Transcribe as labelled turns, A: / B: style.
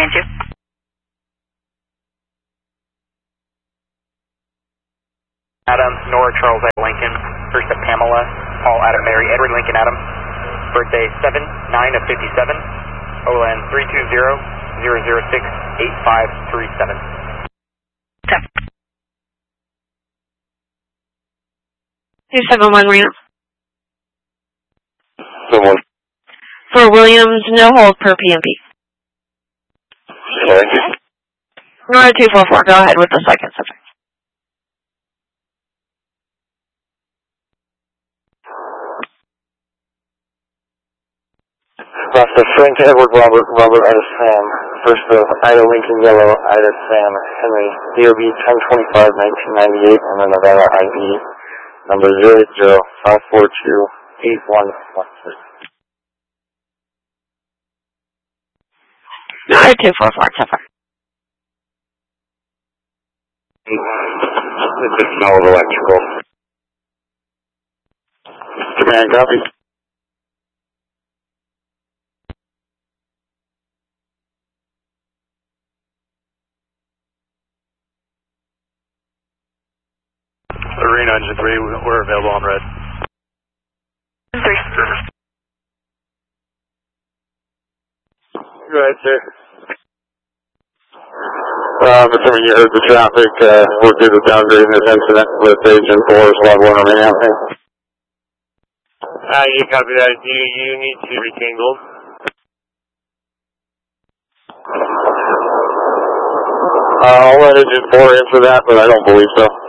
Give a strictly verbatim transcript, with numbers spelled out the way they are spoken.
A: Orion two.
B: Adam, Nora, Charles, Ed, Lincoln. First to Pamela, Paul, Adam, Mary, Edward, Lincoln, Adam. Birthday seven nine of fifty-seven. O L N three two zero zero zero six eight five three seven.
A: two seven one Reno.
C: Someone.
A: For Williams, no hold per P M P.
C: Sorry.
A: Nora two four four, go ahead with the second subject.
C: Last of Frank, Edward, Robert, Robert, Ida, Sam. First of Ida, Lincoln, Yellow, Ida, Sam, Henry. D O B ten twenty-five nineteen ninety-eight, and then Nevada I D number zero eight zero five four two eight one one six.
A: Nora two four four, so far.
C: It's a smell of electrical. Command, copy.
B: Arena Engine three, we're available on red.
A: Three.
C: Go ahead, sir. Uh, I'm assuming you heard the traffic, uh, we're due to downgrading this incident with Agent four, so I want to remain out there.
D: Uh, you copy that. You, you need to retain gold.
C: Uh, I'll let Agent four answer that, but I don't believe so.